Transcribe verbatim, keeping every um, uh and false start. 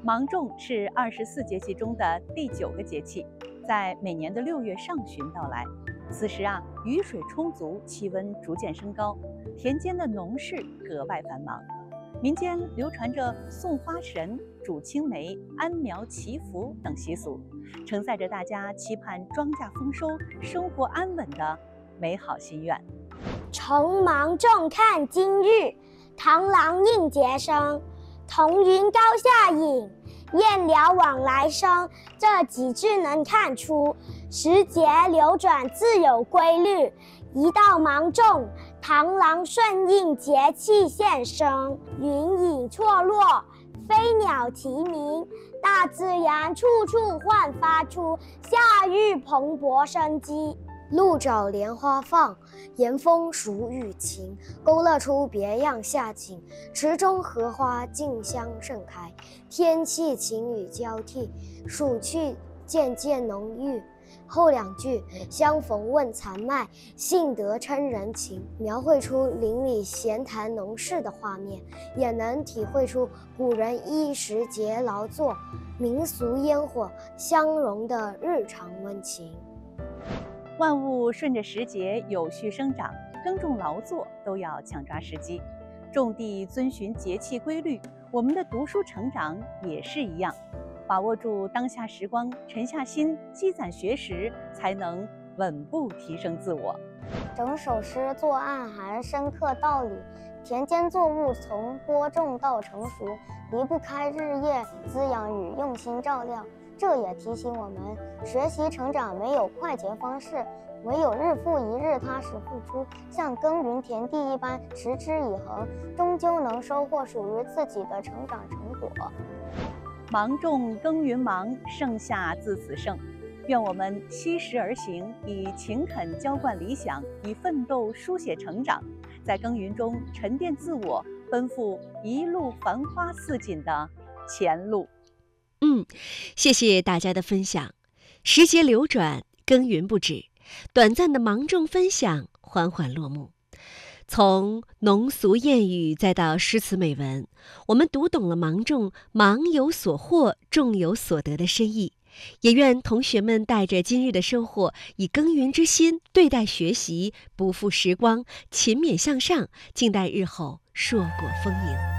芒种是二十四节气中的第九个节气，在每年的六月上旬到来。此时啊，雨水充足，气温逐渐升高，田间的农事格外繁忙。民间流传着送花神、煮青梅、安苗祈福等习俗，承载着大家期盼庄稼丰收、生活安稳的美好心愿。 从芒种看今日，螳螂应节声。彤云高下影，燕鸟往来声。这几句能看出时节流转自有规律。一到芒种，螳螂顺应节气现身，云影错落，飞鸟啼鸣，大自然处处焕发出夏日蓬勃生机。 鹿爪莲花放，严风暑雨晴，勾勒出别样夏景。池中荷花竞相盛开，天气晴雨交替，暑气渐渐浓郁。后两句相逢问残麦，幸得称人情，描绘出邻里闲谈农事的画面，也能体会出古人衣食节劳作、民俗烟火相融的日常温情。 万物顺着时节有序生长，耕种劳作都要抢抓时机，种地遵循节气规律。我们的读书成长也是一样，把握住当下时光，沉下心积攒学识，才能稳步提升自我。 整首诗作暗含深刻道理，田间作物从播种到成熟，离不开日夜滋养与用心照料。这也提醒我们，学习成长没有快捷方式，唯有日复一日踏实付出，像耕耘田地一般持之以恒，终究能收获属于自己的成长成果。 芒种耕耘忙，盛夏自此盛。愿我们惜时而行，以勤恳浇灌理想，以奋斗书写成长，在耕耘中沉淀自我，奔赴一路繁花似锦的前路。 嗯，谢谢大家的分享。时节流转，耕耘不止，短暂的芒种分享缓缓落幕。从农俗谚语再到诗词美文，我们读懂了芒种忙有所获，种有所得的深意。也愿同学们带着今日的收获，以耕耘之心对待学习，不负时光，勤勉向上，静待日后硕果丰盈。